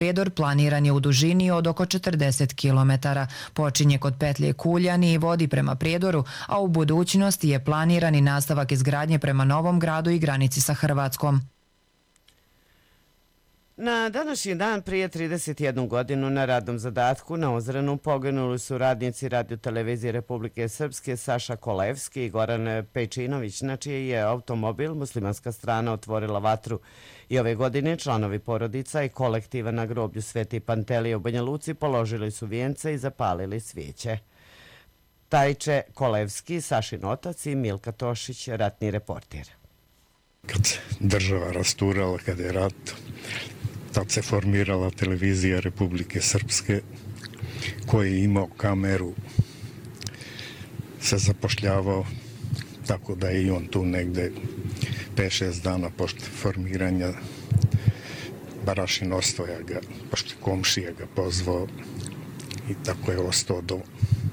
Prijedor planiran je u dužini od oko 40 km. Počinje kod petlje Kuljani i vodi prema Prijedoru, a u budućnosti je planiran i nastavak izgradnje prema Novom Gradu i granici sa Hrvatskom. Na današnji dan prije 31 godinu na radnom zadatku na Ozrenu poginuli su radnici Radio-televizije Republike Srpske Saša Kolevski i Goran Pejčinović, na čiji je automobil muslimanska strana otvorila vatru. I ove godine članovi porodica i kolektiva na groblju Sveti Pantelije u Banja Luci položili su vijence i zapalili svijeće. Tajče Kolevski, Sašin otac i Milka Tošić, ratni reporter. Kad se država rasturala, kad je rat, tad se formirala televizija Republike Srpske, koji je imao kameru, se zapošljavao, tako da je i on tu negde 5-6 dana pošto formiranja Barašin Ostoja ga, pošto komšija ga pozvao i tako je ostao do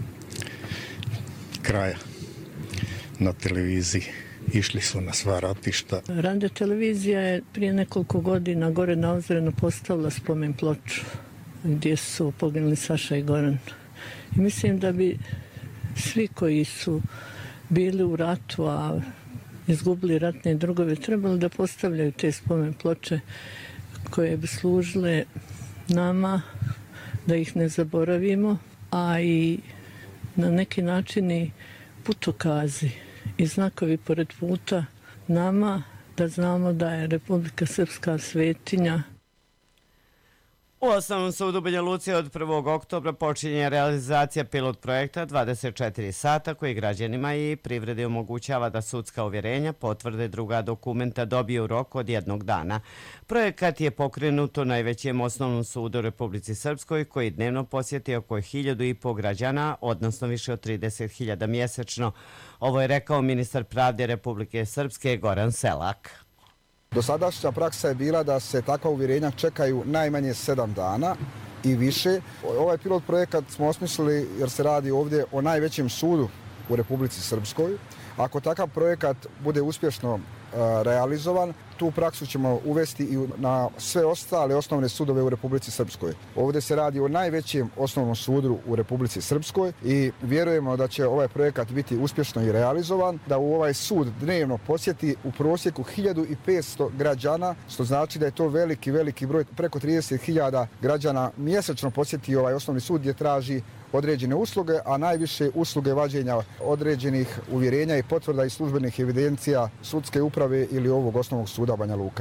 kraja na televiziji. Išli su na sva ratišta. Radio-televizija je prije nekoliko godina gore na Ozrenu postavila spomen ploču gdje su poginuli Saša i Goran. I mislim da bi svi koji su bili u ratu, a izgubili ratne drugove, trebali da postavljaju te spomen ploče koje bi služile nama, da ih ne zaboravimo, a i na neki način i putokazi i znakovi pored puta nama da znamo da je Republika Srpska svetinja. U Osnovnom sudu Banja Luci od 1. oktobra počinje realizacija pilot projekta 24 sata koji građanima i privredi omogućava da sudska uvjerenja, potvrde i druga dokumenta dobiju u roku od 1 dana. Projekat je pokrenut u najvećem osnovnom sudu u Republici Srpskoj koji dnevno posjeti oko 1.500 građana, odnosno više od 30.000 mjesečno. Ovo je rekao ministar pravde Republike Srpske Goran Selak. Dosadašnja praksa je bila da se takva uvjerenja čekaju najmanje 7 dana i više. Ovaj pilot projekat smo osmislili jer se radi ovdje o najvećem sudu u Republici Srpskoj. Ako takav projekat bude uspješno realizovan, tu praksu ćemo uvesti i na sve ostale osnovne sudove u Republici Srpskoj. Ovdje se radi o najvećem osnovnom sudu u Republici Srpskoj i vjerujemo da će ovaj projekat biti uspješno i realizovan, da u ovaj sud dnevno posjeti u prosjeku 1.500 građana, što znači da je to veliki broj, preko 30.000 građana mjesečno posjeti ovaj osnovni sud gdje traži određene usluge, a najviše usluge vađenja određenih uvjerenja i potvrda i službenih evidencija sudske uprave ili ovog osnovnog suda Banja Luka.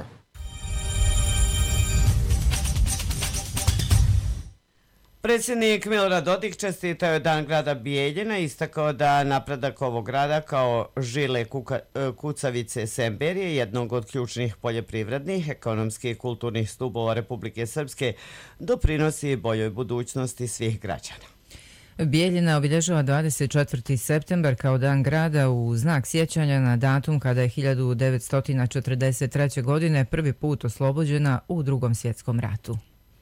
Predsjednik Milorad Dodik čestitao je Dan grada Bijeljina i istakao da napredak ovog grada kao žile kucavice Semberije, jednog od ključnih poljoprivrednih, ekonomskih i kulturnih stubova Republike Srpske, doprinosi boljoj budućnosti svih građana. Bijeljina obilježava 24. septembar kao Dan grada u znak sjećanja na datum kada je 1943. godine prvi put oslobođena u Drugom svjetskom ratu.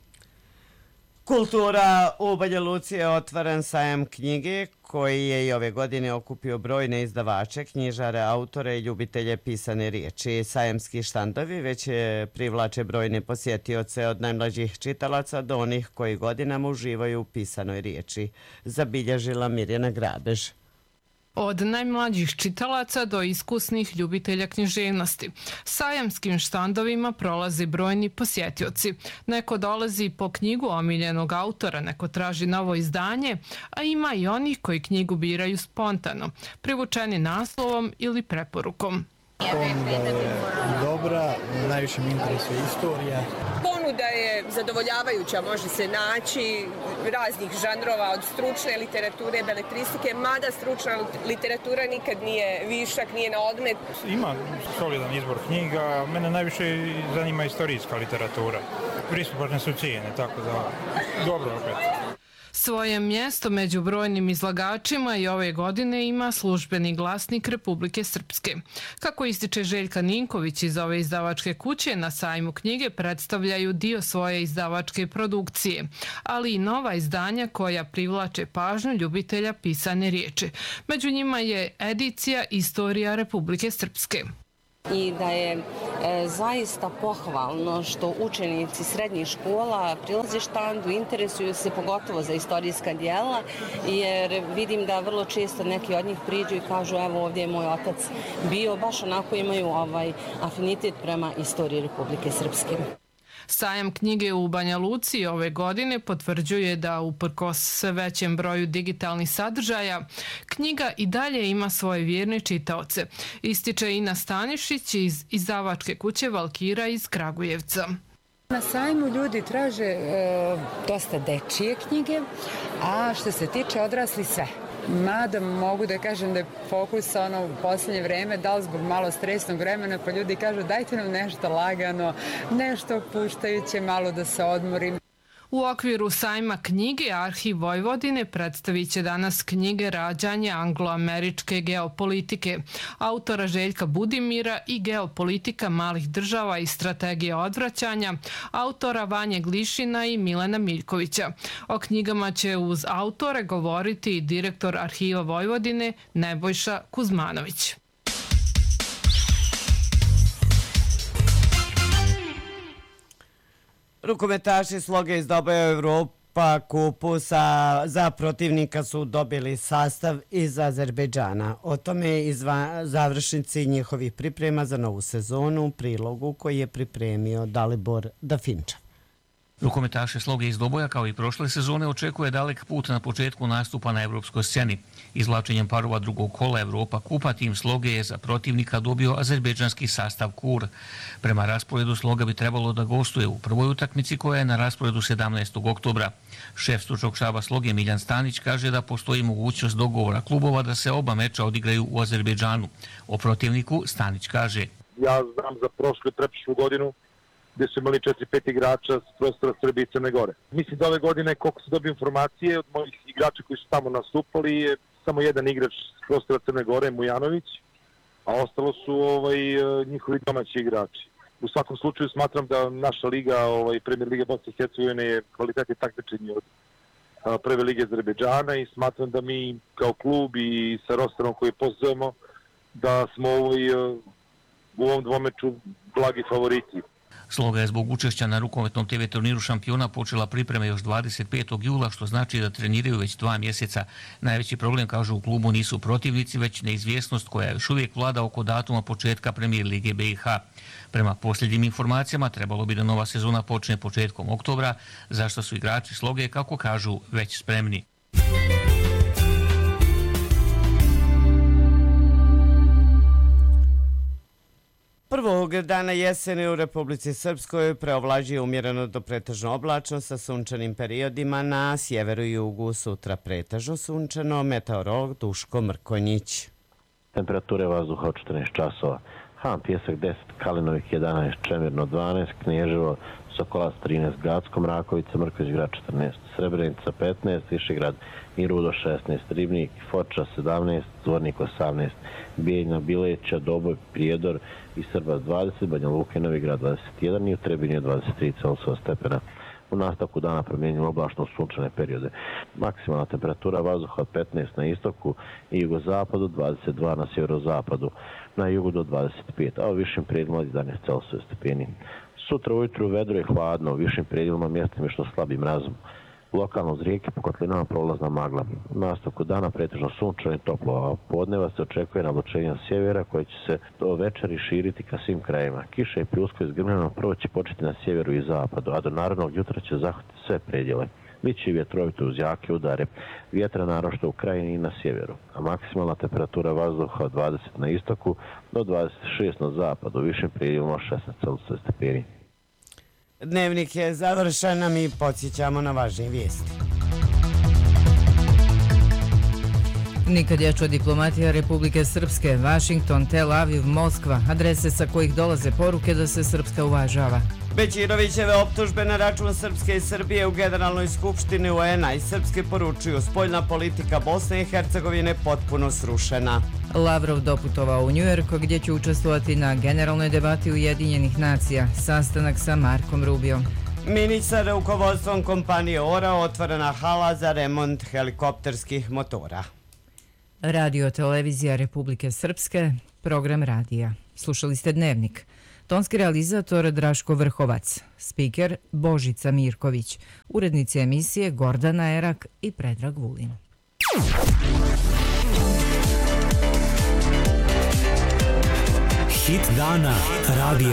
Kultura u Banja Luci je otvoren sajam knjige koji je i ove godine okupio brojne izdavače, knjižare, autore i ljubitelje pisane riječi. Sajamski štandovi već privlače brojne posjetioce od najmlađih čitalaca do onih koji godinama uživaju u pisanoj riječi, zabilježila Mirjana Grabež. Od najmlađih čitalaca do iskusnih ljubitelja književnosti. Sajamskim štandovima prolazi brojni posjetioci. Neko dolazi po knjigu omiljenog autora, neko traži novo izdanje, a ima i onih koji knjigu biraju spontano, privučeni naslovom ili preporukom. Ponuda je dobra, najviše mi interesuje istorija. Ponuda je zadovoljavajuća, može se naći raznih žanrova, od stručne literature, beletristike, mada stručna literatura nikad nije višak, nije na odmet. Ima solidan izbor knjiga, mene najviše zanima istorijska literatura. Pristupačne su cijene, tako da dobro opet. Svoje mjesto među brojnim izlagačima i ove godine ima Službeni glasnik Republike Srpske. Kako ističe Željka Ninković iz ove izdavačke kuće, na sajmu knjige predstavljaju dio svoje izdavačke produkcije, ali i nova izdanja koja privlače pažnju ljubitelja pisane riječi. Među njima je edicija Istorija Republike Srpske. I da je zaista pohvalno što učenici srednjih škola prilaze štandu, interesuju se pogotovo za istorijska djela, jer vidim da vrlo često neki od njih priđu i kažu evo ovdje je moj otac bio, baš onako imaju afinitet prema istoriji Republike Srpske. Sajam knjige u Banja Luci ove godine potvrđuje da uprkos sve većem broju digitalnih sadržaja, knjiga i dalje ima svoje vjerne čitaoce, ističe Ina Stanišić iz izdavačke kuće Valkira iz Kragujevca. Na sajmu ljudi traže dosta dečije knjige, a što se tiče odrasli sve. Mada mogu da kažem da je fokus u posljednje vreme, da li zbog malo stresnog vremena, pa ljudi kažu dajte nam nešto lagano, nešto puštajuće, malo da se odmorim. U okviru sajma knjige Arhiv Vojvodine predstavit će danas knjige Rađanje angloameričke geopolitike, autora Željka Budimira i Geopolitika malih država i strategije odvraćanja, autora Vanje Glišina i Milena Miljkovića. O knjigama će uz autore govoriti i direktor Arhiva Vojvodine Nebojša Kuzmanović. Rukometaši Sloge iz Doboja Evropa kupu za protivnika su dobili sastav iz Azerbejdžana. O tome iz završnici njihovih priprema za novu sezonu u prilogu koji je pripremio Dalibor Dafinča. Rukometaše Sloge iz Doboja kao i prošle sezone očekuje dalek put na početku nastupa na evropskoj sceni. Izvlačenjem parova drugog kola Evropa kupa tim Sloge je za protivnika dobio azerbejdžanski sastav KUR. Prema rasporedu Sloga bi trebalo da gostuje u prvoj utakmici koja je na rasporedu 17. oktobra. Šef stručnog štaba Sloge Miljan Stanić kaže da postoji mogućnost dogovora klubova da se oba meča odigraju u Azerbejdžanu. O protivniku Stanić kaže: Ja znam za prošlu i pretprošlu godinu gdje su imali 4-5 igrača s prostora Srbije i Crne Gore. Mislim da ove godine, koliko se dobio informacije od mojih igrača koji su tamo nastupali, je samo jedan igrač s prostora Crne Gore, Mujanović, a ostalo su njihovi domaći igrači. U svakom slučaju smatram da naša liga, Premier Liga Bosne i Hercegovine, je kvalitetni takmičenje od Prve lige Azerbejdžana i smatram da mi kao klub i sa rosterom koji pozovemo da smo u ovom dvomeču blagi favoriti. Sloga je zbog učešća na rukometnom TV turniru šampiona počela pripreme još 25. jula, što znači da treniraju već 2 mjeseca. Najveći problem, kažu u klubu, nisu protivnici, već neizvjesnost koja još uvijek vlada oko datuma početka Premier Lige BiH. Prema posljednjim informacijama trebalo bi da nova sezona počne početkom oktobra, za što su igrači Sloge, kako kažu, već spremni. Prvog dana jeseni u Republici Srpskoj preovlađuje umjereno do pretežno oblačno sa sunčanim periodima na sjeveru i jugu. Sutra pretežno sunčano, meteorolog Duško Mrkonjić. Temperature vazduha od 14 časova. Han Pjesak 10, Kalinovik 11, Čemirno 12, Knježevo, Sokolac 13, Gacko, Mrakovica, Mrković grad 14, Srebrenica 15, Višegrad i Rudo 16, Ribnik, Foča 17, Zvornik 18, Bijeljna, Bileća, Doboj, Prijedor i Srbac 20, Banja Luka i Novi grad 21 i u Trebinju 23 Celsijusa stepena. U nastavku dana promijenimo oblačno sunčane periode. Maksimalna temperatura vazduha od 15 na istoku i jugozapadu, 22 na sjeverozapadu, na jugu do 25, a u višim predjelima od 11 Celsijusa stepeni. Sutra ujutru vedro je hladno, u višim predjelima mjestima što slabim mrazom. Lokalno uz rijeke po kotlinama prolazna magla. U nastavku dana pretežno sunčano i toplo, a podneva se očekuje navlačenje sjevera koje će se do večeri širiti ka svim krajima. Kiša i pljusko iz grmljena prvo će početi na sjeveru i zapadu, a do narednog jutra će zahvatiti sve predjele. Biće i vjetrovito uz jake udare, vjetra naročito u krajini i na sjeveru, a maksimalna temperatura vazduha od 20 na istoku do 26 na zapadu, u višim predjelima 16 Celsijusa stepeni. Dnevnik je završen, a mi podsjećamo na važnije vijesti. Nikad jača diplomatija Republike Srpske, Vašington, Tel Aviv, Moskva, adrese sa kojih dolaze poruke da se Srpska uvažava. Bećirovićeve optužbe na račun Srpske i Srbije u Generalnoj skupštini UN-a i Srpske poručuju spoljna politika Bosne i Hercegovine potpuno srušena. Lavrov doputovao u Njujork gdje će učestvovati na generalnoj debati Ujedinjenih nacija, sastanak sa Markom Rubijom. Minić sa rukovodstvom kompanije ORA otvorena hala za remont helikopterskih motora. Radio televizija Republike Srpske, program radija. Slušali ste Dnevnik. Tonski realizator Draško Vrhovac, spiker Božica Mirković, urednici emisije Gordana Erak i Predrag Vulin. Hit dana radija.